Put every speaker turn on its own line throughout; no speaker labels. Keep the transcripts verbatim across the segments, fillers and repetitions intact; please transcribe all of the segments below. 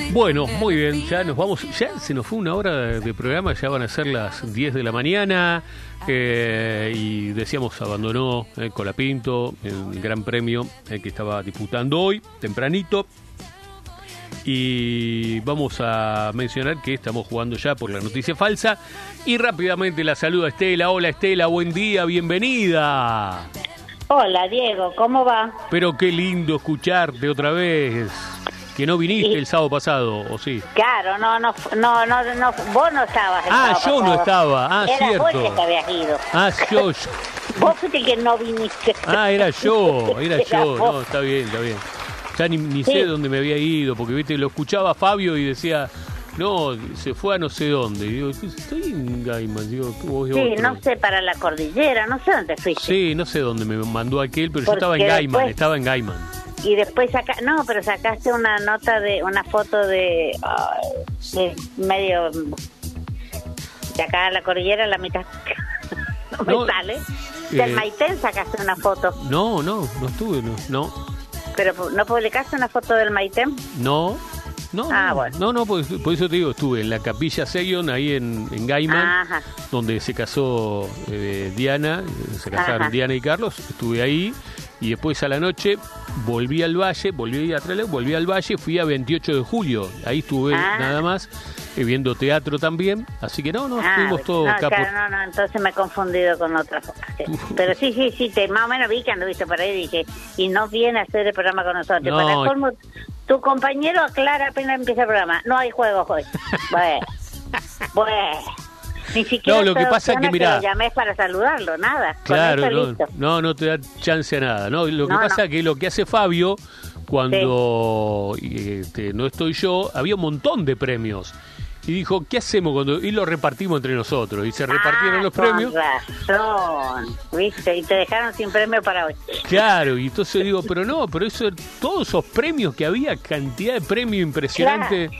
Bueno, muy bien, ya nos vamos, ya se nos fue una hora de, de programa, ya van a ser las diez de la mañana eh, y decíamos abandonó eh, Colapinto, el Gran Premio eh, que estaba disputando hoy, tempranito, y vamos a mencionar que estamos jugando ya por la noticia falsa y rápidamente la saluda Estela. Hola Estela, buen día, bienvenida.
Hola Diego, ¿cómo va?
Pero qué lindo escucharte otra vez. Que no viniste el sábado pasado, ¿o sí?
Claro, no, no, no, no, no vos no estabas el
Ah,
sábado
yo
pasado.
no estaba, ah,
Era
cierto.
vos que te habías ido.
Ah, yo, yo.
Vos fuiste el que no viniste.
Ah, era yo, era
Era
yo.
vos.
No, está bien, está bien. Ya ni, ni
Sí.
sé dónde me había ido, porque viste, lo escuchaba Fabio y decía, no, se fue a no sé dónde. Y digo, estoy en Gaiman, digo, vos y
Sí,
otro.
no sé, para la cordillera, no sé dónde fuiste.
Sí, no sé dónde me mandó aquel, pero yo
Porque
estaba en Gaiman,
después-
estaba en Gaiman.
Y después saca, no, pero sacaste una nota de, una foto de, ay, de medio, de acá a la cordillera, la mitad, no me
No,
sale. Del
eh,
Maitén sacaste una foto,
No, no, no estuve, no, no.
pero ¿no publicaste una foto del Maitén?
No, no,
Ah,
no,
bueno.
no, no, por, por eso te digo, estuve en la Capilla Segion, ahí en, en Gaiman,
Ajá.
donde se casó eh, Diana, eh, se casaron
Ajá.
Diana y Carlos, estuve ahí, y después a la noche volví al Valle, volví a Trelew, volví al Valle, fui a veintiocho de julio, ahí estuve
Ah.
nada más, eh, viendo teatro también, así que no, no,
Ah,
estuvimos todos
no,
acá.
claro,
por-
no, no, entonces me he confundido con otra cosa. Sí. Pero sí, sí, sí, te, más o menos vi que anduviste por ahí y dije, y no viene a hacer el programa con nosotros.
No.
Para colmo, tu compañero aclara apenas empieza el programa, no hay juegos hoy. Bueno, bueno. Ni siquiera
No, lo que pasa es que, mirá.
lo llamé para saludarlo, nada. Con
Claro,
eso
no,
listo.
no, no te da chance a nada. No, lo que
No,
pasa
no.
es que lo que hace Fabio cuando este, no estoy yo, había un montón de premios. Y dijo, ¿qué hacemos cuando...? Y lo repartimos entre nosotros. Y se repartieron
Ah,
los
con
premios.
razón, viste, y te dejaron sin premio para hoy.
Claro, y entonces digo, pero no, pero eso, todos esos premios que había, cantidad de premios impresionante.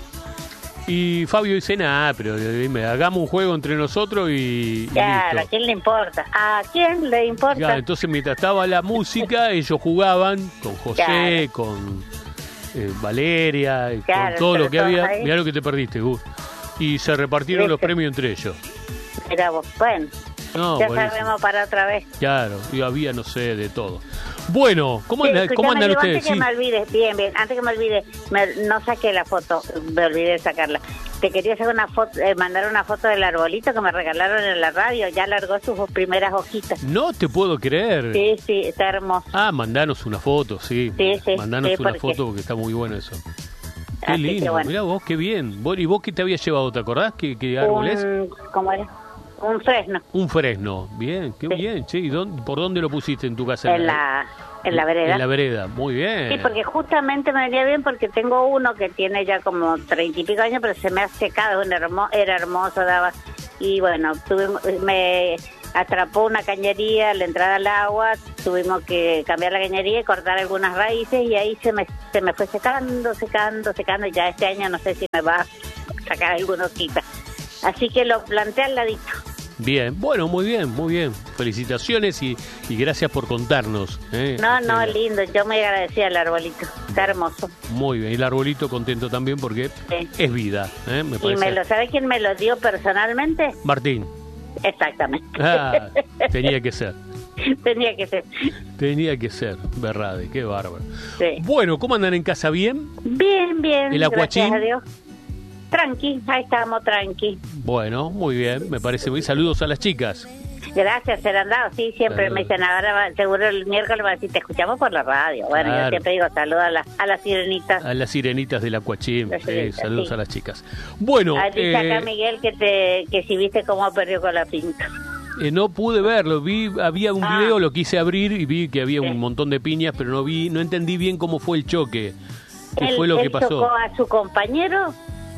Y Fabio dice, nada, pero dime, hagamos un juego entre nosotros y, y
Claro, ¿a
listo.
quién le importa? ¿A quién le importa?
Claro, entonces mientras estaba la música, ellos jugaban con José,
Claro.
con eh, Valeria, y
Claro,
con todo lo
entre
que
todos
había.
ahí.
Mirá lo que te perdiste, Gus. Y se repartieron los
¿Viste?
premios entre ellos.
Mira vos, bueno,
No,
ya
buenísimo.
sabemos para otra vez.
Claro, y había, no sé, de todo. Bueno, ¿cómo,
Sí,
anda- ¿cómo
escuchame,
andan
Diego,
ustedes?
antes que
Sí.
me olvide, bien, bien, antes que me olvide, me- no saqué la foto, me olvidé de sacarla. Te quería hacer una foto, eh, mandar una foto del arbolito que me regalaron en la radio, ya largó sus primeras hojitas.
No te puedo creer.
Sí, sí, está hermoso.
Ah, mandanos una foto, sí.
Sí, sí,
Mandanos
sí,
una
porque-
foto porque está muy bueno eso. Qué
Así que
lindo,
bueno.
mirá vos, qué bien. Vos- ¿Y vos qué te había llevado? ¿Te acordás qué, qué árbol es?
Un, ¿cómo era? Un fresno,
Un fresno. Bien, qué
Sí.
bien. Che, ¿y dónde- por dónde lo pusiste en tu casa?
en la, en la vereda.
En la vereda, muy bien.
Sí, porque justamente me venía bien porque tengo uno que tiene ya como treinta y pico años, pero se me ha secado, un hermo- era hermoso, daba. Y bueno, tuvimos, me atrapó una cañería, la entrada al agua, tuvimos que cambiar la cañería y cortar algunas raíces y ahí se me, se me fue secando, secando, secando y ya este año no sé si me va a sacar alguna hojita. Así que lo planté al ladito.
Bien, bueno, muy bien, muy bien. Felicitaciones y, y gracias por contarnos. ¿eh?
No, no,
Eh,
lindo, yo me agradecía al arbolito, está hermoso.
Muy bien, y el arbolito contento también porque
Sí.
es vida, ¿eh? me
¿Y
parece.
me lo sabe quién me lo dio personalmente?
Martín,
Exactamente.
ah, tenía que ser,
Tenía que ser.
tenía que ser, Berrade, qué bárbaro.
Sí.
Bueno, ¿cómo andan en casa? ¿Bien?
Bien, bien.
¿El aguachín?
Gracias a Dios. Tranqui, ahí estamos, tranqui.
Bueno, muy bien, me parece muy. Saludos a las chicas.
Gracias, ser andado. Sí, siempre
Claro.
me dicen, ahora va- seguro el miércoles va a decir, te escuchamos por la radio. Bueno,
Claro.
yo siempre digo, saludos a, la, a las sirenitas.
A las sirenitas del Acuachín.
Las
eh,
sirenitas,
saludos
sí.
a las chicas. Bueno,
Ah, dice acá
eh,
Miguel que te que si viste cómo perdió con la pinta.
eh, no pude verlo. Vi, había un
Ah.
video, lo quise abrir y vi que había
Sí.
un montón de piñas, pero no vi, no entendí bien cómo fue el choque. ¿Qué
Él,
fue lo que
él
pasó?
chocó a su compañero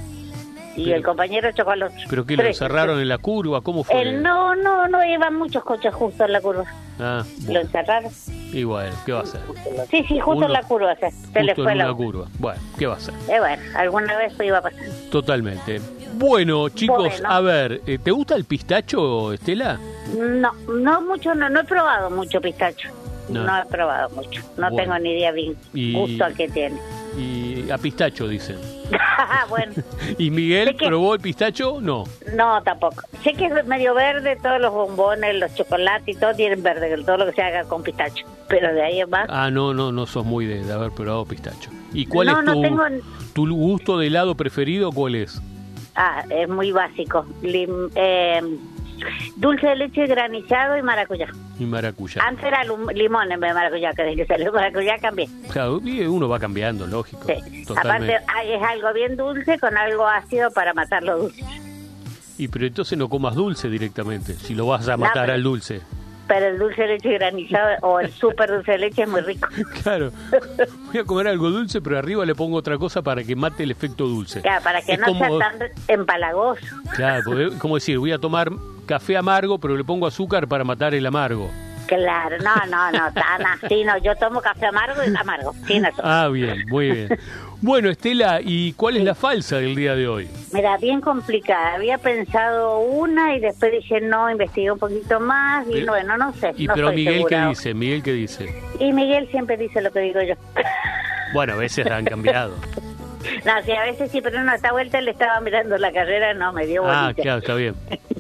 y
Pero-
el compañero chocó a los
¿Pero qué, lo
tres.
encerraron en la curva? ¿Cómo fue?
Él no, no, no iban muchos coches justo en la curva.
Ah,
Lo
bueno.
encerraron.
Y bueno, ¿qué va a hacer?
Sí, sí, justo
Uno-
en la curva, o sea, se le
Justo
fue
en
la...
una curva. Bueno, ¿qué va a hacer?
Eh, bueno, alguna vez iba a pasar.
Totalmente. Bueno, chicos,
Bueno.
a ver, eh, ¿te gusta el pistacho, Estela?
No, no mucho, no, no he probado mucho pistacho.
No.
No, he probado mucho. No
Bueno.
tengo ni idea bien
Y-
gusto al que tiene.
Y a pistacho, dicen.
Bueno.
¿Y Miguel
que...
probó el pistacho? No.
No, tampoco. Sé que es medio verde, todos los bombones, los chocolates y todo tienen verde, todo lo que se haga con pistacho. Pero de ahí en más...
Ah, no, no, no sos muy de, de haber probado pistacho. ¿Y cuál
no,
es tu,
no tengo...
tu gusto de helado preferido? ¿Cuál es?
Ah, es muy básico. Lim, eh, dulce de leche granizado y maracuyá.
Y maracuyá.
Antes era limón en vez de maracuyá, que desde que salió maracuyá cambié.
Claro, y uno va cambiando, lógico.
Sí.
Totalmente.
Aparte es algo bien dulce con algo ácido para matar lo dulce.
Y pero entonces no comas dulce directamente, si lo vas a matar no, pero, al dulce.
Pero el dulce de leche granizado o el súper dulce de leche es muy rico.
Claro. Voy a comer algo dulce, pero arriba le pongo otra cosa para que mate el efecto dulce.
Claro, para que
es
no
como...
sea tan empalagoso.
Claro, porque, como decir, voy a tomar café amargo, pero le pongo azúcar para matar el amargo.
Claro, no, no, no, tan así no. Yo tomo café amargo y amargo, sin azúcar.
Ah, bien, muy bien. Bueno, Estela, ¿y cuál es la falsa del día de hoy?
Mira, bien complicada. Había pensado una y después dije no, investigué un poquito más y no, bueno, no sé.
¿Y
no
pero Miguel
segura.
qué dice? ¿Miguel qué dice?
Y Miguel siempre dice lo que digo yo.
Bueno, a veces la han cambiado.
No, sí, a veces sí, pero no, a esta vuelta le estaba mirando la carrera, no, me dio bolilla.
Ah, claro, está bien.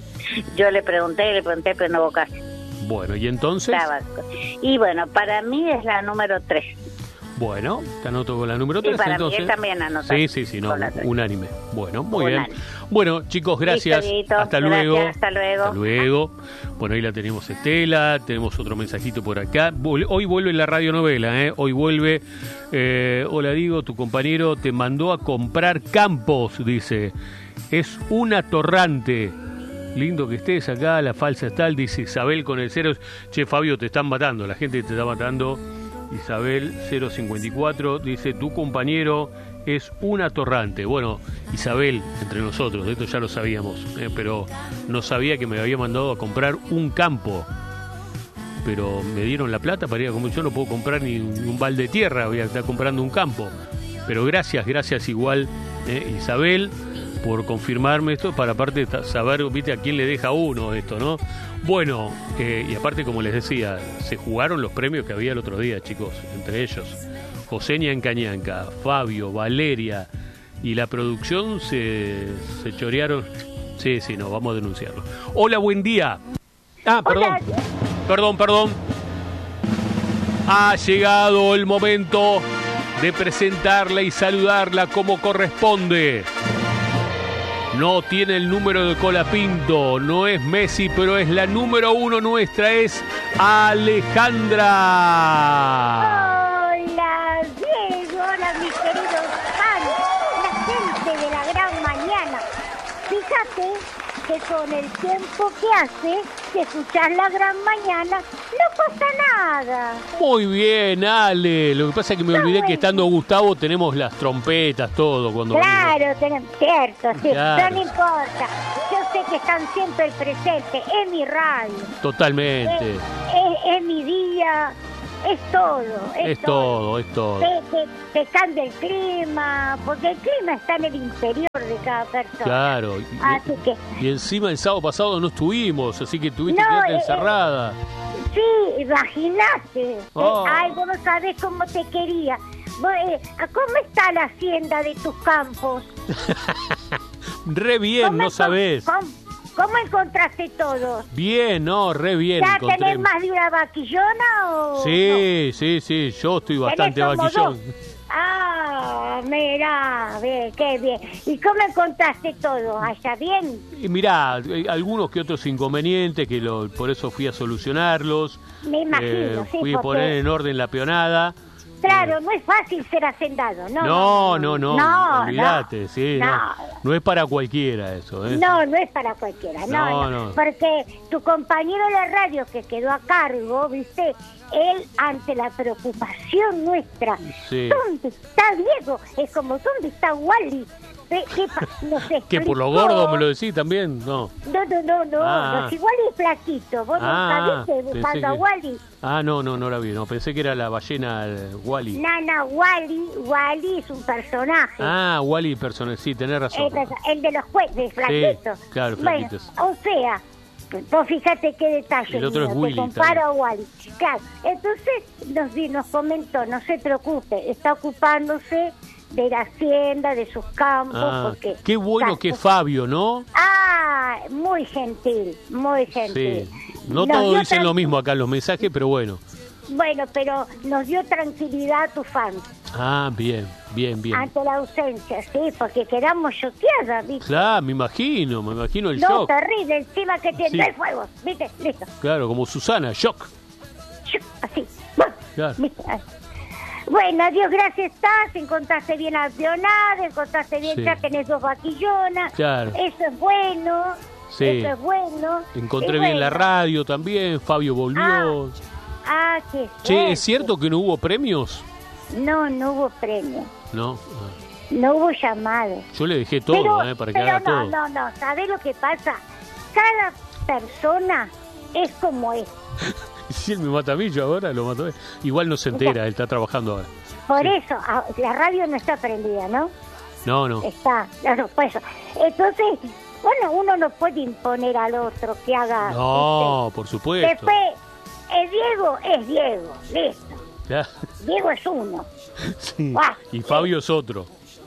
Yo le pregunté, le pregunté, pero no hubo caso.
Bueno, ¿y entonces?
Y bueno, para mí es la número tres.
Bueno, te anoto con la número tres.
Y para
entonces.
Miguel también anotar.
Sí, sí, sí, no, unánime. Bueno, muy
unánime.
bien. Bueno, chicos, gracias.
Listo,
hasta
gracias,
luego.
Hasta luego.
Hasta luego. Bueno, ahí la tenemos Estela, tenemos otro mensajito por acá. Hoy vuelve la radionovela, ¿eh? Hoy vuelve, eh, hola Diego, tu compañero te mandó a comprar campos, dice. Es una torrante. Lindo que estés acá, la falsa es tal, dice Isabel con el cero. Che, Fabio, te están matando, la gente te está matando. Isabel cero cincuenta y cuatro dice, tu compañero es una torrante. Bueno, Isabel, entre nosotros, de esto ya lo sabíamos, eh, pero no sabía que me había mandado a comprar un campo. Pero me dieron la plata para ir a comer. Yo no puedo comprar ni un, un balde de tierra, voy a estar comprando un campo. Pero gracias, gracias igual, eh, Isabel, por confirmarme esto, para aparte saber, viste, a quién le deja uno esto, ¿no? Bueno, eh, y aparte, como les decía, se jugaron los premios que había el otro día, chicos, entre ellos Joseña en Cañanca, Fabio, Valeria y la producción se, se chorearon. Sí, sí, no, vamos a denunciarlo. Hola, buen día. Ah, perdón, Hola. perdón, perdón. Ha llegado el momento de presentarla y saludarla como corresponde. No tiene el número de Colapinto, no es Messi, pero es la número uno nuestra, es Alejandra.
Hola, Diego, hola, mis queridos fans, la gente de la gran mañana. Fíjate que con el tiempo que hace que escuchar la gran mañana, no pasa nada.
Muy bien, Ale. Lo que pasa es que me olvidé no, que estando Gustavo tenemos las trompetas, todo. cuando
Claro, tenemos, cierto, sí,
claro.
No importa. Yo sé que están siempre presentes, es mi radio.
Totalmente.
Es, es, es mi día. Es todo, es,
es todo, es todo.
Que, que, que cambia el clima, porque el clima está en el interior de cada persona.
Claro.
Así que,
y encima el sábado pasado no estuvimos, así que tuviste
no,
que quedarte
eh,
encerrada.
Sí, imagínate.
Oh.
Eh, ay, vos no sabés cómo te quería. Vos, eh, ¿cómo está la hacienda de tus campos?
Re bien, no sabés.
¿Cómo, ¿Cómo encontraste todo?
Bien, no, re bien.
¿Ya
encontré.
tenés más de una vaquillona o...?
Sí, no? sí, sí, yo estoy bastante vaquillón.
Dos? Ah, mira, bien, qué bien. ¿Y cómo encontraste todo? ¿Allá bien?
Y mirá, algunos que otros inconvenientes, que lo, por eso fui a solucionarlos.
Me imagino,
eh,
sí,
Fui a poner en orden la peonada.
Claro, eh, no es fácil ser hacendado, ¿no?
No, no, no, no, no olvídate,
no,
sí, no. no. No es para cualquiera eso, ¿eh?
No, no es para cualquiera, no,
no,
no,
no.
Porque tu compañero de la radio que quedó a cargo, ¿viste? Él, ante la preocupación nuestra,
sí.
¿Dónde está Diego? Es como, ¿dónde está Wally? ¿Qué, qué nos
¿Que por lo gordo me lo decís también? No.
No, no, no, no.
Ah.
no si Wally es flaquito. ¿Vos
ah,
nunca viste buscando que... a Wally?
Ah, no, no, no la vi. No, pensé que era la ballena Wally.
No, no, Wally, Wally es un personaje.
Ah, Wally personaje, sí, tenés razón.
El, el de los jueces, flaquitos.
Sí, claro, flaquitos.
Bueno, o sea... Vos fíjate qué detalle.
El otro
mío,
es Willy.
Te comparo a Wally. Claro, entonces nos, nos comentó, no se preocupe, está ocupándose de la hacienda, de sus campos.
Ah,
porque
qué bueno que Fabio, ¿no?
Ah, muy gentil, muy gentil.
Sí. No
Nos
todos
dio
dicen
tran-
lo mismo acá en los mensajes, pero bueno.
Bueno, pero nos dio tranquilidad a tu fan
Ah, bien, bien, bien.
ante la ausencia, sí, porque quedamos choqueadas, ¿viste?
Claro, me imagino, me imagino el
No,
shock.
terrible, encima que te
Sí.
entra el fuego, ¿viste? Listo.
Claro, como Susana, shock.
Shup, así. Bueno,
Claro.
¿viste? Ay. Bueno, a Dios gracias estás, encontraste bien a Leonardo, encontraste bien,
Sí.
ya tenés dos vaquillonas.
Claro.
Eso es bueno,
Sí.
eso es bueno.
Encontré
Y
bien la
bueno.
radio también, Fabio volvió.
Ah, qué
Che,
suerte.
¿es cierto que no hubo premios?
No, no hubo premio,
No. Ah.
no hubo llamado.
Yo le dejé todo,
pero,
eh, para que
pero
haga
no,
todo.
no, no, ¿sabés lo que pasa? Cada persona es como es.
Si él me mata a mí, yo ahora lo mato a él. Igual no se entera, él está trabajando ahora.
Por
Sí.
eso, ah, la radio no está prendida, ¿no?
No, no.
Está, no, por eso. Entonces, bueno, uno no puede imponer al otro que haga...
No, por
¿viste?
supuesto.
Después, el Diego es Diego, listo.
Claro.
Diego es uno.
Sí.
Ah,
Y Fabio es otro.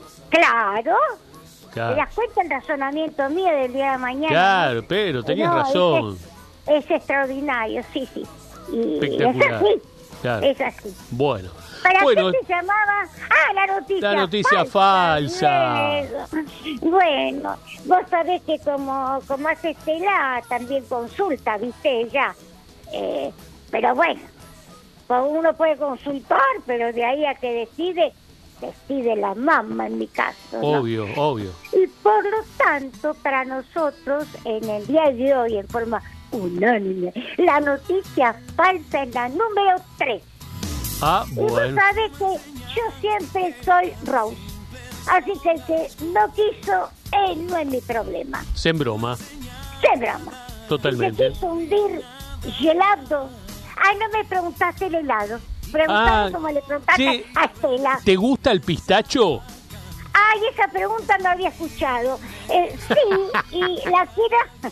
Claro. ¿Te
Claro,
das cuenta el razonamiento mío del día de mañana?
claro, pero tenías
No,
razón.
Es, es extraordinario, sí, sí. Y
Espectacular.
es así.
Claro.
Es así.
Bueno.
¿Para
Bueno,
qué se llamaba? Ah, la noticia
La noticia falsa.
Luego. Bueno, vos sabés que como, como hace Estela, también consulta, ¿viste? Ella. Eh, pero bueno, pues uno puede consultar, pero de ahí a que decide, decide la mamá en mi caso, ¿no?
obvio, obvio.
Y por lo tanto, para nosotros, en el día de hoy, en forma unánime, la noticia falsa es la número tres.
Ah,
Y vos
bueno.
sabés que yo siempre soy Rose. Así que el que no quiso, él no es mi problema.
Sin broma.
Se broma.
Totalmente.
Y se quiso hundir helado. Ay, no me preguntaste el helado. Preguntame
Ah,
como le preguntaste
sí.
a Estela.
¿Te gusta el pistacho?
Ay, esa pregunta no había escuchado. Eh, sí, y la que era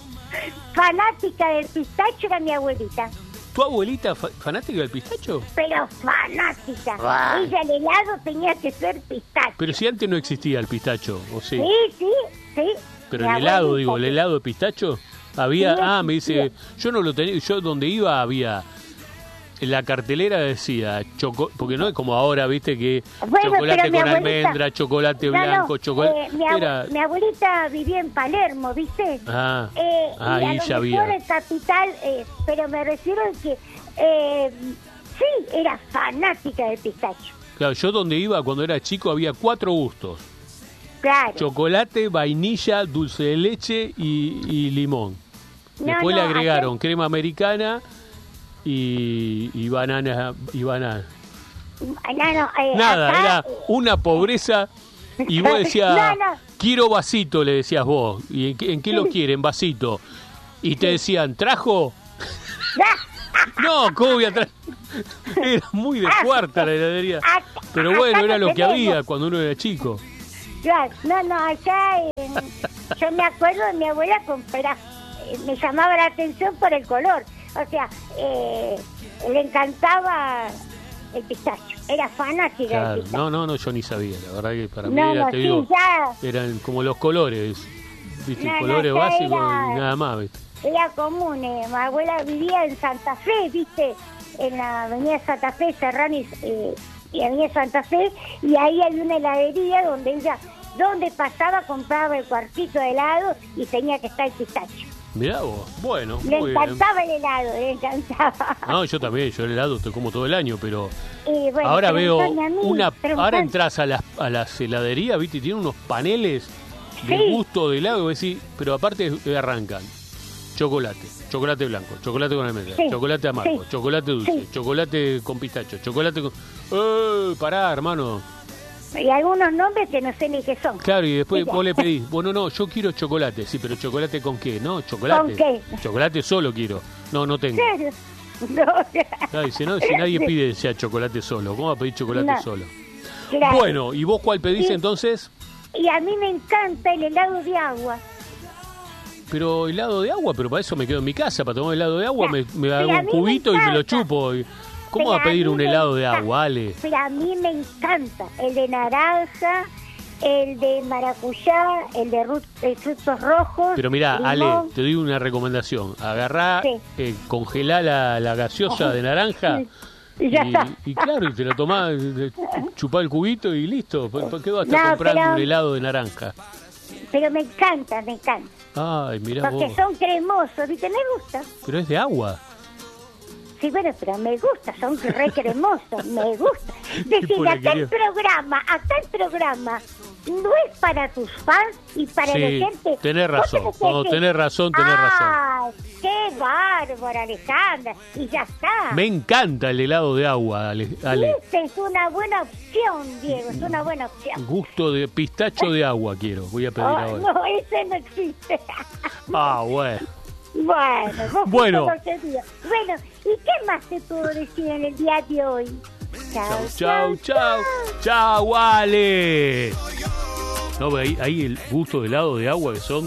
fanática del pistacho era mi abuelita.
¿Tu abuelita fa- fanática del pistacho?
Pero fanática.
Ah.
Ella, el helado tenía que ser pistacho.
Pero si antes no existía el pistacho, ¿o sí?
Sí, sí, sí.
Pero
Mi
el helado,
abuelita.
digo, el helado de pistacho, había...
Sí,
Ah, me dice,
sí.
yo no lo tenía, yo donde iba había... En la cartelera decía, choco, porque no es como ahora, viste, que
Bueno,
chocolate
pero mi
con
abuelita-
almendra, chocolate
No, no,
blanco, chocolate...
eh, mi, abu-
Era...
mi abuelita vivía en Palermo, ¿viste?
Ah,
Eh, y
ahí
a lo
ya
mejor
había.
en Capital, eh, pero me refiero a que eh, sí, era fanática del pistacho.
Claro, yo donde iba cuando era chico había cuatro gustos.
Claro.
Chocolate, vainilla, dulce de leche y, y limón.
No,
Después
no,
le agregaron
acá-
crema americana y, y banana y banana.
No, no, eh,
Nada,
acá,
era
eh,
una pobreza. Y vos decías,
No, no.
quiero vasito, le decías vos. ¿Y en qué, en qué lo quieren, vasito? Y te decían, ¿trajo? No, ¿cómo voy a traer? Era muy de cuarta la heladería.
Acá-
Pero
acá
bueno,
no
era lo que
tenemos.
había cuando uno era chico.
Claro, no, no, acá eh, yo me acuerdo de mi abuela comprar, eh, me llamaba la atención por el color, o sea, eh, le encantaba el pistacho, era fanática
Claro,
del pistacho.
no, no, no, yo ni sabía. La verdad que para mí
No,
era,
no,
te
sí,
digo,
ya
eran como los colores, ¿viste?
No, no,
colores
ya
básicos
era-
y nada más, ¿viste?
era común, eh, mi abuela vivía en Santa Fe, viste, en la avenida Santa Fe, Serrano y, eh, y avenida Santa Fe, y ahí hay una heladería donde ella, donde pasaba, compraba el cuartito de helado y tenía que estar el pistacho.
Mirá vos, bueno,
Le
muy bien.
encantaba el helado, le encantaba.
No, yo también, yo el helado te como todo el año, pero
Y bueno,
ahora veo
preguntame a mí,
una...
preguntame-
Ahora entras a las, a las heladerías, ¿viste? Y tienen unos paneles de
Sí.
gusto de helado, y vos decís, pero aparte eh, arrancan chocolate, chocolate blanco, chocolate con almendra,
Sí,
chocolate amargo,
sí,
chocolate dulce,
sí.
chocolate con pistacho, chocolate con... ¡Eh, pará, hermano!
Y algunos nombres que no sé ni qué son.
Claro, y después
Mira.
vos le pedís, bueno, no, yo quiero chocolate, sí, pero chocolate con qué, no, chocolate.
¿Con qué?
Chocolate solo quiero. No, no tengo.
¿En serio? No,
Claro, dice, no, si nadie pide sea chocolate solo, ¿cómo va a pedir chocolate
No.
solo?
claro.
Bueno, ¿y vos cuál pedís
Sí.
entonces?
Y a mí me encanta el helado de agua.
Pero helado de agua, pero para eso me quedo en mi casa, para tomar helado de agua, me, me hago
Sí, a
un
mí me
cubito y me lo
encanta.
chupo. Y... ¿Cómo va a pedir un
mí me
helado de
encanta.
agua, Ale?
Pero a mí me encanta el de naranja, el de maracuyá, el de, ru- de frutos rojos.
Pero mirá,
limón.
Ale, te doy una recomendación. Agarrá,
Sí.
eh, congelá la, la gaseosa de naranja.
Sí. Y ya está.
Y claro, y te lo tomás, eh, chupá el cubito y listo. ¿Por por qué vas a estar
No,
comprando
pero-
un helado de naranja?
Pero me encanta, me encanta.
Ay, mirá
Porque
vos.
son cremosos, ¿viste? Me gusta.
Pero es de agua.
Sí, bueno, pero me gusta, son re cremosos, me gusta. Decir, acá
porquería.
el programa, acá el programa no es para tus fans y para
Sí,
la gente.
tenés
Vos
razón.
tenés que
Cuando
decir,
tenés razón, tenés razón.
¡ah, qué bárbaro, Alejandra! Y ya está.
Me encanta el helado de agua, Ale. Ale.
Esa es una buena opción, Diego, es una buena opción.
Gusto de pistacho de agua quiero. Voy a pedir
Oh,
ahora.
no, ese no existe.
Ah, bueno.
Bueno, vos
Bueno.
fuiste conseguido. Bueno, ¿y qué más te puedo decir en el día de hoy?
Chau, chau, chau. Chau, Ale. No, ve ahí, ahí el gusto de helado de agua que son.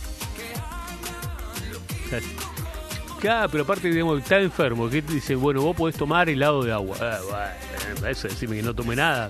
O sea, claro, pero aparte, digamos, está enfermo. Que te dice, bueno, vos podés tomar helado de agua. Ah, bueno, eso decime que no tome nada.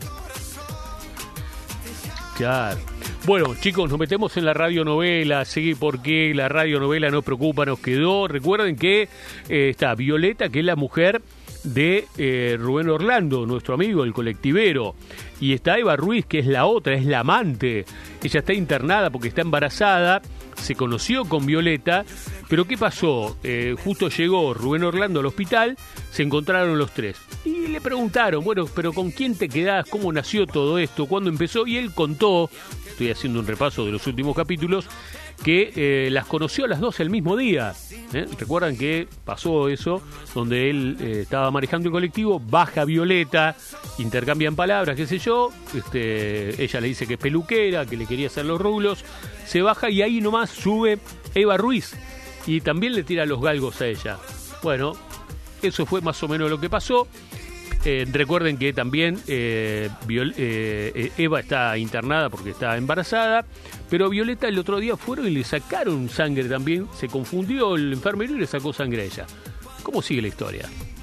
Claro. Bueno, chicos, nos metemos en la radionovela, sí, porque la radionovela nos preocupa, nos quedó. Recuerden que eh, está Violeta, que es la mujer de eh, Rubén Orlando, nuestro amigo, el colectivero. Y está Eva Ruiz, que es la otra, es la amante. Ella está internada porque está embarazada, se conoció con Violeta, pero ¿qué pasó? Eh, justo llegó Rubén Orlando al hospital, se encontraron los tres. Y le preguntaron, bueno, pero ¿con quién te quedás? ¿Cómo nació todo esto? ¿Cuándo empezó? Y él contó, estoy haciendo un repaso de los últimos capítulos, que eh, las conoció a las dos el mismo día. ¿eh? Recuerdan que pasó eso, donde él eh, estaba manejando el colectivo, baja Violeta, intercambian palabras, qué sé yo, este, ella le dice que es peluquera, que le quería hacer los rulos, se baja y ahí nomás sube Eva Ruiz y también le tira los galgos a ella. Bueno, eso fue más o menos lo que pasó. Eh, recuerden que también eh, Viol- eh, Eva está internada porque está embarazada, pero Violeta el otro día fueron y le sacaron sangre también, se confundió el enfermero y le sacó sangre a ella. ¿Cómo sigue la historia?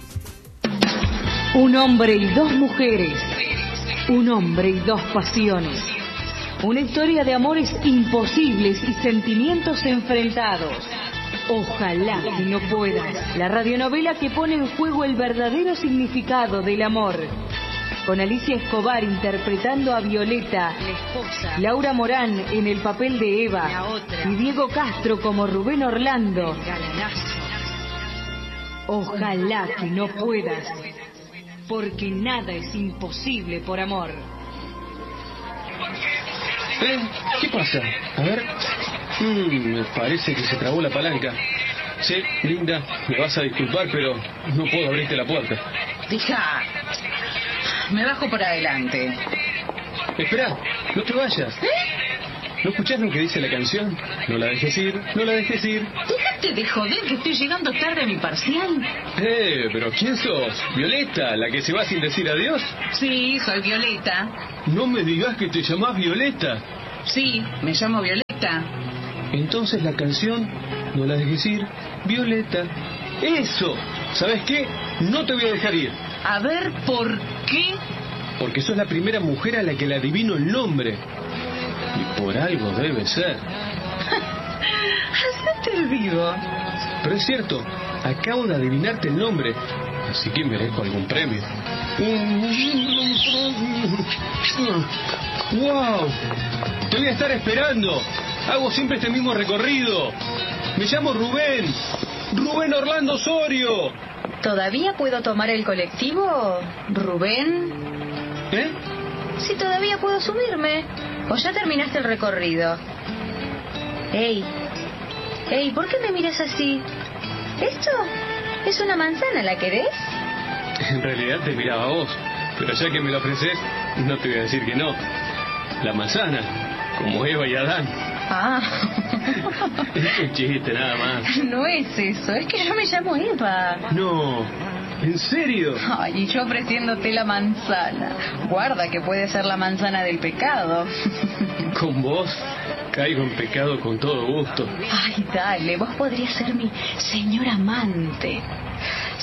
Un hombre y dos mujeres, un hombre y dos pasiones, una historia de amores imposibles y sentimientos enfrentados. Ojalá que no puedas. La radionovela que pone en juego el verdadero significado del amor. Con Alicia Escobar interpretando a Violeta, la esposa, Laura Morán en el papel de Eva, la otra, y Diego Castro como Rubén Orlando. El galanazo. Ojalá que no puedas, porque nada es imposible por amor.
¿Eh? ¿Qué pasa? A ver. Mm, me parece que se trabó la palanca. Sí, linda, me vas a disculpar, pero no puedo abrirte la puerta.
Fija, me bajo por adelante.
Espera, no te vayas. ¿No escuchás lo que dice la canción? No la dejes ir, no la dejes ir.
Déjate de joder que estoy llegando tarde a mi parcial.
Eh, pero ¿quién sos? ¿Violeta, la que se va sin decir adiós?
Sí, soy Violeta.
No me digas que te llamás Violeta.
Sí, me llamo Violeta.
Entonces la canción, no la dejes ir, Violeta. ¡Eso! ¿Sabes qué? No te voy a dejar ir.
A ver, ¿por qué?
Porque sos la primera mujer a la que le adivino el nombre. Y por algo debe ser.
Hacete el vivo.
Pero es cierto, acabo de adivinarte el nombre, así que merezco algún premio. ¡Wow! Te voy a estar esperando. Hago siempre este mismo recorrido. Me llamo Rubén. Rubén Orlando Osorio.
¿Todavía puedo tomar el colectivo, Rubén?
¿Eh?
Si todavía puedo subirme. ¿O ya terminaste el recorrido? Ey, ey, ¿por qué me miras así? ¿Esto es una manzana, la querés?
En realidad te miraba a vos, pero ya que me lo ofreces, no te voy a decir que no. La manzana, como Eva y Adán.
Ah.
Es un chiste, nada más.
No es eso, es que yo me llamo Eva.
No, ¿en serio?
Ay, y yo ofreciéndote la manzana. Guarda que puede ser la manzana del pecado.
Con vos caigo en pecado con todo gusto.
Ay, dale, vos podrías ser mi señor amante.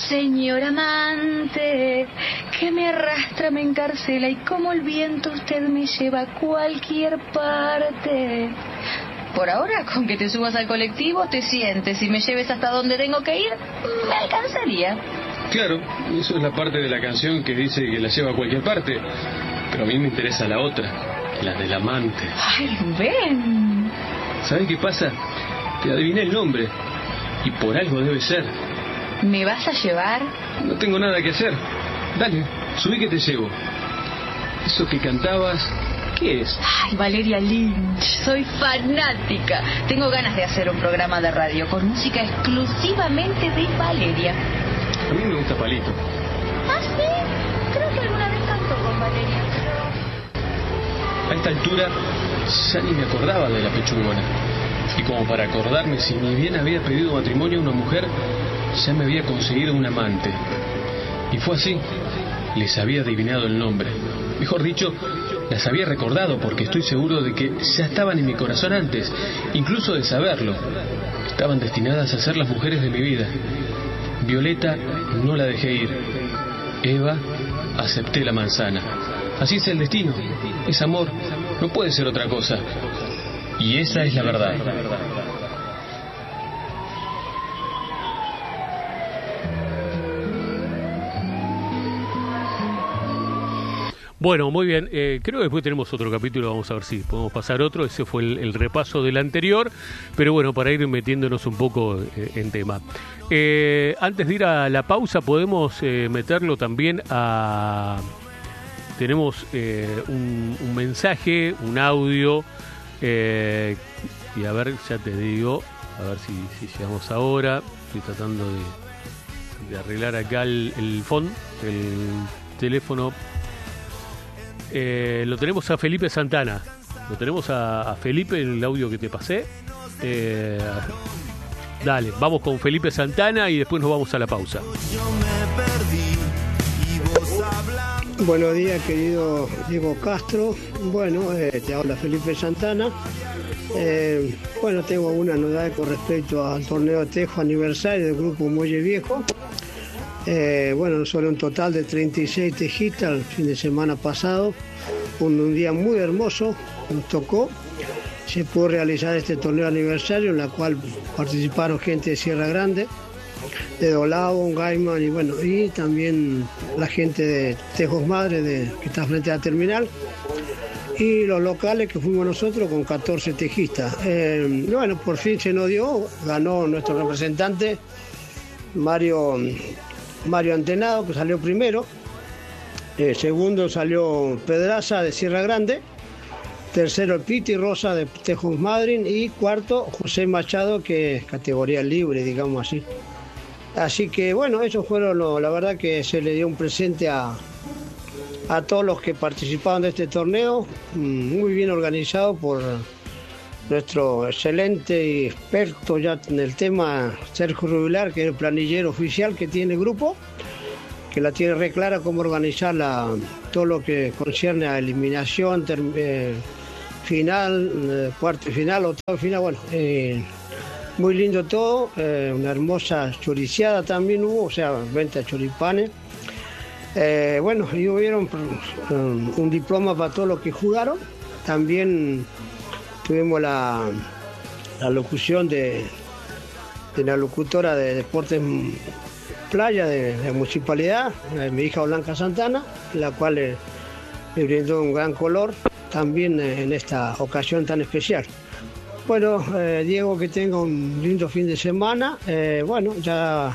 Señor amante, que me arrastra, me encarcela y como el viento usted me lleva a cualquier parte. Por ahora, con que te subas al colectivo, te sientes y me lleves hasta donde tengo que ir, me alcanzaría.
Claro, eso es la parte de la canción que dice que la lleva a cualquier parte. Pero a mí me interesa la otra, la del amante.
Ay, Rubén.
¿Sabes qué pasa? Te adiviné el nombre. Y por algo debe ser.
¿Me vas a llevar?
No tengo nada que hacer. Dale, subí que te llevo. Eso que cantabas, ¿qué es?
Ay, Valeria Lynch, soy fanática. Tengo ganas de hacer un programa de radio con música exclusivamente de Valeria.
A mí me gusta Palito.
¿Ah, sí? Creo que alguna vez cantó con Valeria, pero...
A esta altura ya ni me acordaba de la pechugona. Y como para acordarme, si ni bien había pedido matrimonio a una mujer, ya me había conseguido un amante. Y fue así. Les había adivinado el nombre. Mejor dicho, las había recordado porque estoy seguro de que ya estaban en mi corazón antes, incluso de saberlo. Estaban destinadas a ser las mujeres de mi vida. Violeta no la dejé ir. Eva, acepté la manzana. Así es el destino. Es amor. No puede ser otra cosa. Y esa es la verdad.
Bueno, muy bien. Eh, creo que después tenemos otro capítulo. Vamos a ver si podemos pasar otro. Ese fue el, el repaso del anterior. Pero bueno, para ir metiéndonos un poco eh, en tema. Eh, antes de ir a la pausa, podemos eh, meterlo también a... Tenemos eh, un, un mensaje, un audio... Eh, y a ver, ya te digo, a ver si, si llegamos ahora. Estoy tratando de, de arreglar acá el, el phone, el teléfono. Eh, lo tenemos a Felipe Santana. Lo tenemos a, a Felipe en el audio que te pasé. Eh, dale, vamos con Felipe Santana y después nos vamos a la pausa.
Buenos días, querido Diego Castro. Bueno, eh, te habla Felipe Santana. Eh, bueno, tengo una novedad con respecto al torneo de tejo aniversario del grupo Muelle Viejo. Eh, bueno, sobre un total de treinta y seis tejistas el fin de semana pasado. Un, un día muy hermoso, nos tocó. Se pudo realizar este torneo aniversario en la cual participaron gente de Sierra Grande, de Dolabo, Gaiman y bueno, y también la gente de Tejos Madre de, que está frente a la terminal, y los locales que fuimos nosotros con catorce tejistas. Eh, bueno, por fin se nos dio, ganó nuestro representante Mario, Mario Antenado, que salió primero. Eh, segundo salió Pedraza de Sierra Grande. Tercero el Piti Rosa de Tejos Madryn y cuarto José Machado, que es categoría libre, digamos así. Así que bueno, eso fueron lo, la verdad que se le dio un presente a, a todos los que participaban de este torneo, muy bien organizado por nuestro excelente y experto ya en el tema, Sergio Rubilar, que es el planillero oficial que tiene el grupo, que la tiene re clara cómo organizar la, todo lo que concierne a eliminación, ter, eh, final, eh, cuarto y final, octavo y final, bueno, eh, muy lindo todo, eh, una hermosa choriciada también hubo, o sea, venta de choripanes. Eh, bueno, y hubieron um, un diploma para todos los que jugaron. También tuvimos la, la locución de, de la locutora de Deportes Playa de, de la municipalidad, eh, mi hija Blanca Santana, la cual le, le brindó un gran color también eh, en esta ocasión tan especial. Bueno, eh, Diego, que tenga un lindo fin de semana. Eh, bueno, ya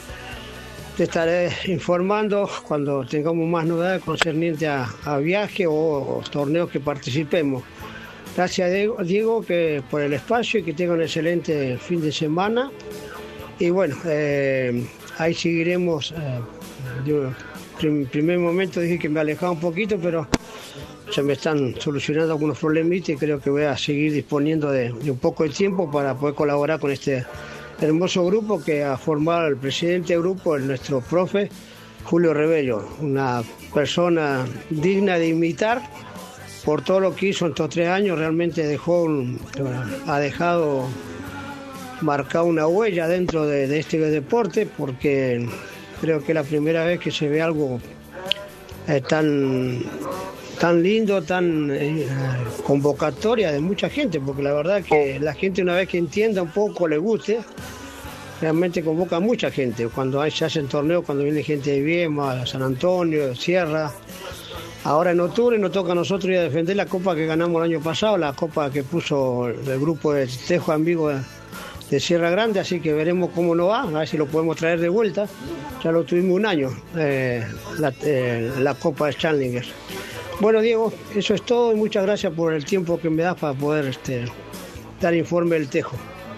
te estaré informando cuando tengamos más novedades concernientes a, a viaje o, o torneos que participemos. Gracias, Diego, Diego que, por el espacio y que tenga un excelente fin de semana. Y bueno, eh, ahí seguiremos. Eh, yo en primer momento dije que me alejaba un poquito, pero se me están solucionando algunos problemitas y creo que voy a seguir disponiendo de, de un poco de tiempo para poder colaborar con este hermoso grupo que ha formado el presidente del grupo, el nuestro profe Julio Rebello, una persona digna de imitar por todo lo que hizo en estos tres años. Realmente dejó un, ha dejado marcado una huella dentro de, de este deporte, porque creo que es la primera vez que se ve algo eh, tan, tan lindo, tan eh, convocatoria de mucha gente, porque la verdad que la gente una vez que entienda un poco, le guste, realmente convoca a mucha gente. Cuando hay, se hacen torneos, cuando viene gente de Viema, San Antonio, Sierra. Ahora en octubre nos toca a nosotros ir a defender la copa que ganamos el año pasado, la copa que puso el grupo de Tejo Amigo de, de Sierra Grande, así que veremos cómo nos va, a ver si lo podemos traer de vuelta. Ya lo tuvimos un año, eh, la, eh, la copa de Challenger. Bueno, Diego, eso es todo y muchas gracias por el tiempo que me das para poder este, dar informe del Tejo.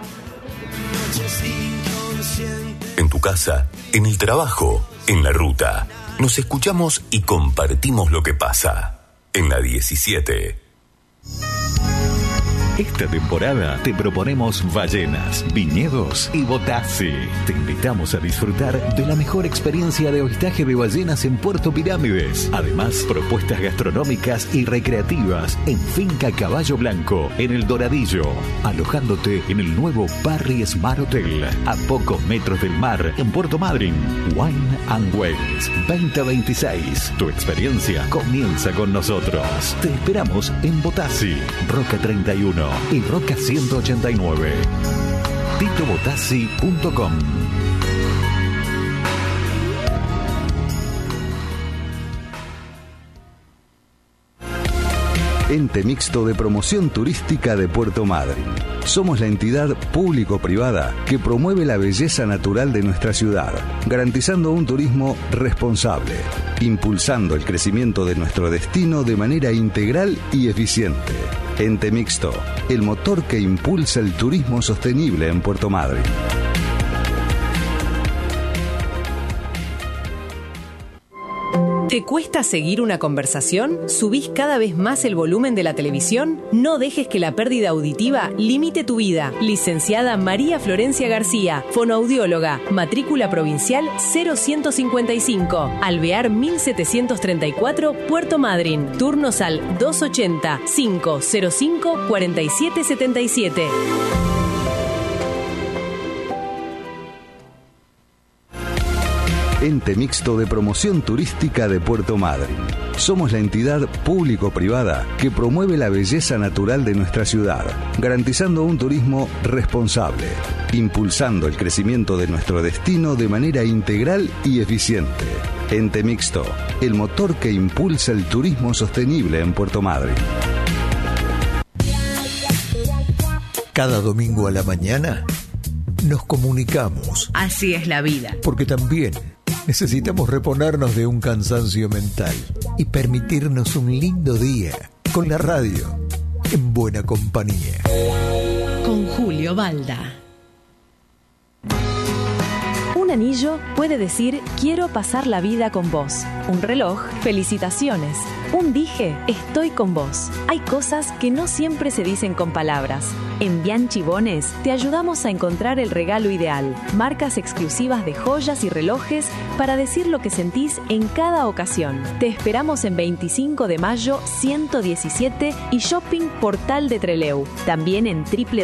En tu casa, en el trabajo, en la ruta. Nos escuchamos y compartimos lo que pasa. En la diecisiete.
Esta temporada te proponemos ballenas, viñedos y Botassi. Te invitamos a disfrutar de la mejor experiencia de avistaje de ballenas en Puerto Pirámides. Además, propuestas gastronómicas y recreativas en Finca Caballo Blanco, en El Doradillo. Alojándote en el nuevo Parry Smart Hotel, a pocos metros del mar, en Puerto Madryn. Wine and Wales veinte veintiséis. Tu experiencia comienza con nosotros. Te esperamos en Botassi, Roca treinta y uno. Y Roca ciento ochenta y nueve. tito botassi punto com.
Ente Mixto de Promoción Turística de Puerto Madryn. Somos la entidad público-privada que promueve la belleza natural de nuestra ciudad, garantizando un turismo responsable, impulsando el crecimiento de nuestro destino de manera integral y eficiente. Ente Mixto, el motor que impulsa el turismo sostenible en Puerto Madryn.
¿Te cuesta seguir una conversación? ¿Subís cada vez más el volumen de la televisión? No dejes que la pérdida auditiva limite tu vida. Licenciada María Florencia García, fonoaudióloga, matrícula provincial cero uno cinco cinco, Alvear mil setecientos treinta y cuatro, Puerto Madryn. Turnos al dos ochenta, cinco cero cinco, cuarenta y siete setenta y siete.
Ente Mixto de Promoción Turística de Puerto Madryn. Somos la entidad público-privada que promueve la belleza natural de nuestra ciudad, garantizando un turismo responsable, impulsando el crecimiento de nuestro destino de manera integral y eficiente. Ente Mixto, el motor que impulsa el turismo sostenible en Puerto Madryn.
Cada domingo a la mañana nos comunicamos.
Así es la vida.
Porque también necesitamos reponernos de un cansancio mental y permitirnos un lindo día con la radio en buena compañía.
Con Julio Balda.
Un anillo puede decir quiero pasar la vida con vos. Un reloj, felicitaciones. Un dije, estoy con vos. Hay cosas que no siempre se dicen con palabras. En Bianchi Bones te ayudamos a encontrar el regalo ideal. Marcas exclusivas de joyas y relojes para decir lo que sentís en cada ocasión. Te esperamos en veinticinco de mayo ciento diecisiete y Shopping Portal de Trelew. También en doble u doble u